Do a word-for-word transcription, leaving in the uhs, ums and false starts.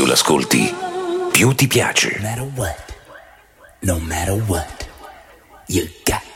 l'ascolti, più ti piace. No matter what, no matter what, you got